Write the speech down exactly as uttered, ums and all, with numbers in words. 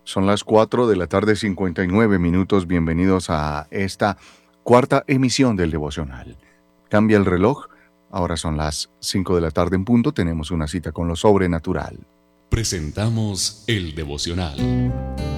Son las cuatro de la tarde, cincuenta y nueve minutos. Bienvenidos a esta cuarta emisión del devocional. Cambia el reloj. Ahora son las cinco de la tarde en punto. Tenemos una cita con lo sobrenatural. Presentamos el devocional.